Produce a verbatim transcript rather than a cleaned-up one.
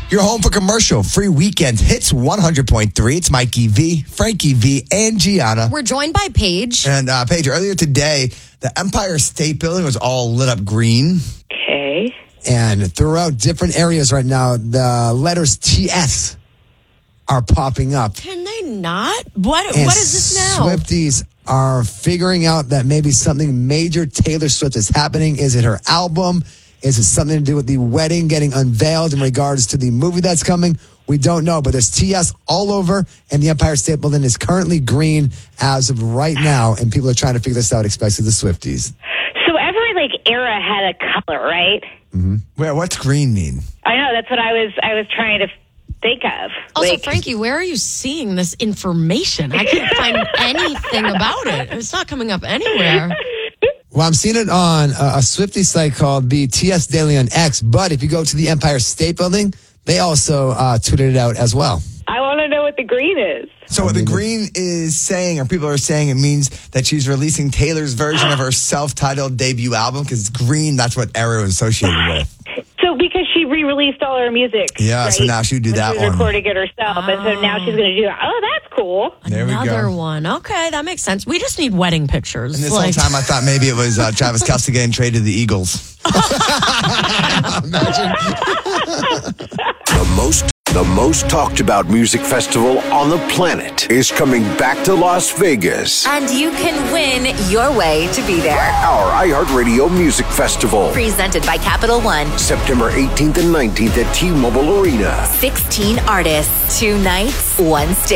You're home for commercial free weekend hits one hundred point three. It's Mikey V, Frankie V, and Gianna. We're joined by Paige. And uh, Paige, earlier today, the Empire State Building was all lit up green. Okay. And throughout different areas right now, the letters T S are popping up. Can they not? What? And What is this now? Swifties are figuring out that maybe something major Taylor Swift is happening. Is it her album? Is it something to do with the wedding getting unveiled in regards to the movie that's coming? We don't know, but there's T S all over, and the Empire State Building is currently green as of right now, and people are trying to figure this out, especially the Swifties. So every like era had a color, right? Mm-hmm. Well, what's green mean? I know, that's what I was I was trying to think of. Also, like, Frankie, where are you seeing this information? I can't find anything about it. It's not coming up anywhere. Well, I'm seeing it on a, a Swiftie site called the T S Daily on X, but if you go to the Empire State Building, they also uh, tweeted it out as well. I want to know what the green is. So what the green is saying, or people are saying, it means that she's releasing Taylor's version of her self-titled debut album, because green, that's what era is associated with. So because she re-released all her music. Yeah, right? so now she would do When that she was one. recording it herself, Oh. and so now she's going to do, oh, that's cool. There we Another go. one. Okay, that makes sense. We just need wedding pictures. And this Like- whole time I thought maybe it was uh, Travis Kelce getting traded to the Eagles. The most, the most talked about music festival on the planet is coming back to Las Vegas. And you can win your way to be there. Our iHeartRadio Music Festival. Presented by Capital One. September eighteenth and nineteenth at T-Mobile Arena. sixteen artists, two nights, one stage.